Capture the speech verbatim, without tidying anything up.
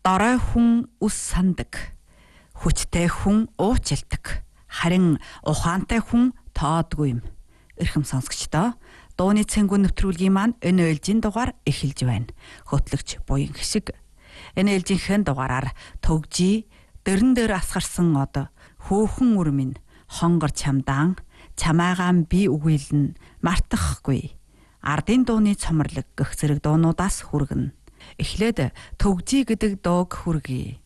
Дорой хүн ус сандаг. Хүчтэй хүн уучлдаг. Харин ухаантай хүн тоодгүй юм. Эрхэм сонсогчдоо, дууны цэнгүүн нэвтрүүлгийн маань энэ ээлжийн дугаар эхэлж байна. Хөтлөгч буян хишиг. Энэ ээлжийнхэн дугаараар төгжий, дэрэн дээр асгарсан од, хөөхөн үр минь, хонгор чамдаан, чамаагаан би үгүйлэн мартахгүй. Ардын дууны цомрлог гэх зэрэг дуунуудаас хүргэнэ. Эхлээд төгжий гэдэг дууг хүргэе.